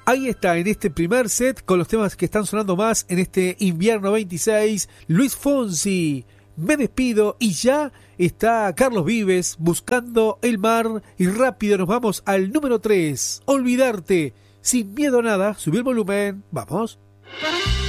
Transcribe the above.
Ahí está, en este primer set, con los temas que están sonando más en este invierno 26, Luis Fonsi, Me despido, y ya está Carlos Vives, Buscando el mar, y rápido nos vamos al número 3, Olvidarte, Sin miedo a nada, subí el volumen, vamos.